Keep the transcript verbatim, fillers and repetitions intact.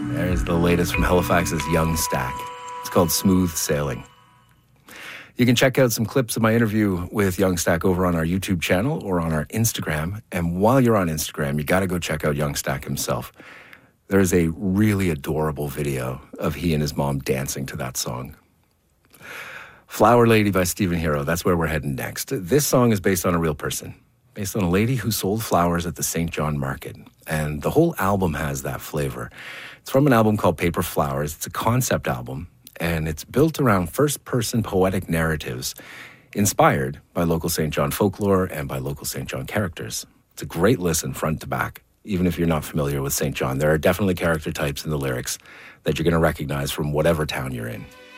There's the latest from Halifax's Young Stack. It's called Smooth Sailing. You can check out some clips of my interview with Young Stack over on our YouTube channel or on our Instagram. And while you're on Instagram, you got to go check out Young Stack himself. There's a really adorable video of he and his mom dancing to that song. Flower Lady by Stephen Hero. That's where we're heading next. This song is based on a real person, based on a lady who sold flowers at the Saint John Market. And the whole album has that flavor. It's from an album called Paper Flowers. It's a concept album, and it's built around first-person poetic narratives inspired by local Saint John folklore and by local Saint John characters. It's a great listen front to back, even if you're not familiar with Saint John. There are definitely character types in the lyrics that you're going to recognize from whatever town you're in.